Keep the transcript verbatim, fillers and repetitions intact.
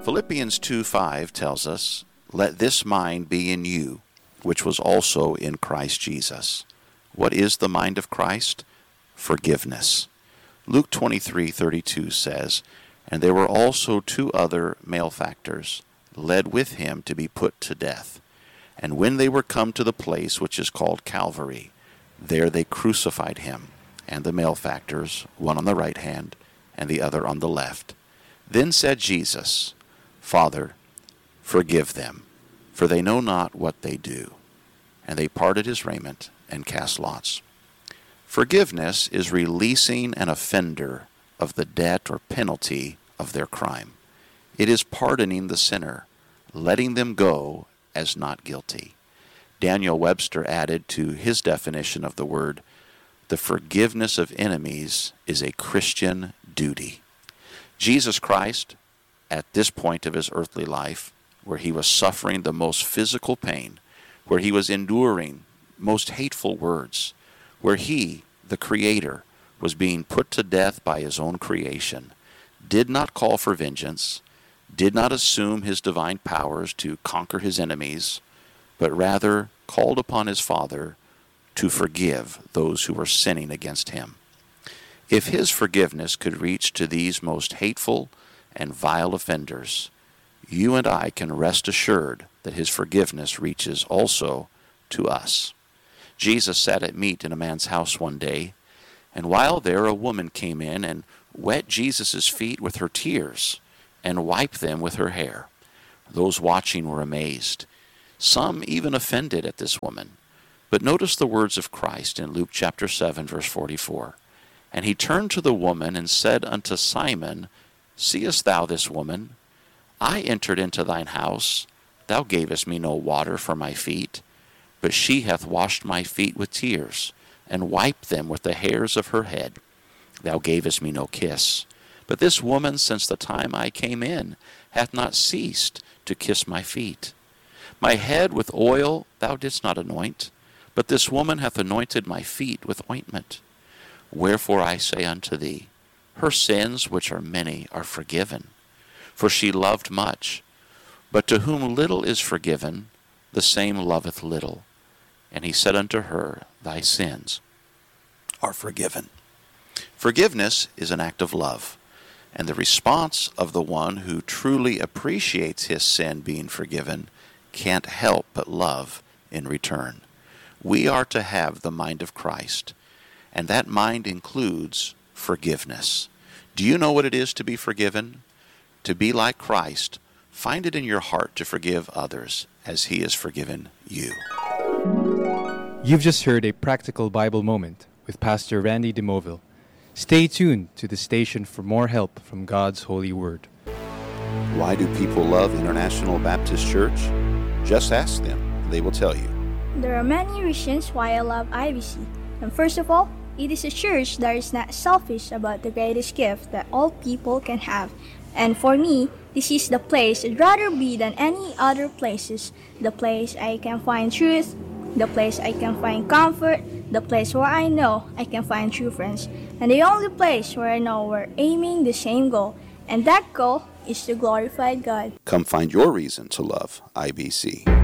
Philippians two five tells us, "Let this mind be in you, which was also in Christ Jesus." What is the mind of Christ? Forgiveness. Luke twenty-three thirty-two says, "And there were also two other malefactors, led with him to be put to death. And when they were come to the place which is called Calvary, there they crucified him, and the malefactors, one on the right hand, and the other on the left. Then said Jesus, Father, forgive them, for they know not what they do. And they parted his raiment and cast lots." Forgiveness is releasing an offender of the debt or penalty of their crime. It is pardoning the sinner, letting them go as not guilty. Daniel Webster added to his definition of the word, "The forgiveness of enemies is a Christian duty." Jesus Christ, at this point of his earthly life, where he was suffering the most physical pain, where he was enduring most hateful words, where he, the Creator, was being put to death by his own creation, did not call for vengeance, did not assume his divine powers to conquer his enemies, but rather called upon his Father to forgive those who were sinning against him. If his forgiveness could reach to these most hateful and vile offenders, you and I can rest assured that his forgiveness reaches also to us. Jesus sat at meat in a man's house one day, and while there a woman came in and wet Jesus' feet with her tears and wiped them with her hair. Those watching were amazed, some even offended at this woman. But notice the words of Christ in Luke chapter seven, verse forty-four. "And he turned to the woman and said unto Simon, Seest thou this woman? I entered into thine house. Thou gavest me no water for my feet, but she hath washed my feet with tears, and wiped them with the hairs of her head. Thou gavest me no kiss. But this woman, since the time I came in, hath not ceased to kiss my feet. My head with oil thou didst not anoint, but this woman hath anointed my feet with ointment. Wherefore I say unto thee, her sins, which are many, are forgiven. For she loved much. But to whom little is forgiven, the same loveth little. And he said unto her, Thy sins are forgiven." Forgiveness is an act of love, and the response of the one who truly appreciates his sin being forgiven can't help but love in return. We are to have the mind of Christ, and that mind includes forgiveness. Do you know what it is to be forgiven? To be like Christ, find it in your heart to forgive others as he has forgiven you. You've just heard a practical Bible moment with Pastor Randy DeMoville. Stay tuned to the station for more help from God's holy word. Why do people love International Baptist Church? Just ask them, and they will tell you. There are many reasons why I love I B C. And first of all, it is a church that is not selfish about the greatest gift that all people can have. And for me, this is the place I'd rather be than any other places. The place I can find truth, the place I can find comfort, the place where I know I can find true friends, and the only place where I know we're aiming the same goal, and that goal is to glorify God. Come find your reason to love I B C.